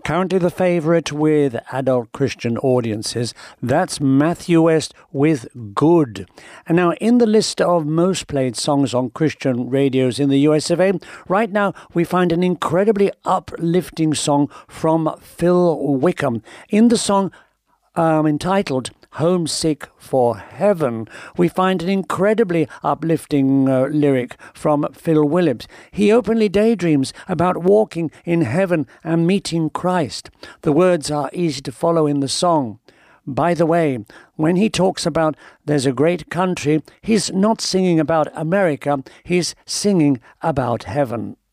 Currently the favourite with adult Christian audiences. That's Matthew West with Good. And now in the list of most played songs on Christian radios in the US of A, right now we find an incredibly uplifting song from Phil Wickham. In the song entitled Homesick for Heaven, we find an incredibly uplifting lyric from Phil Williams. He openly daydreams about walking in heaven and meeting Christ. The words are easy to follow in the song. By the way, when he talks about there's a great country, he's not singing about America, he's singing about heaven.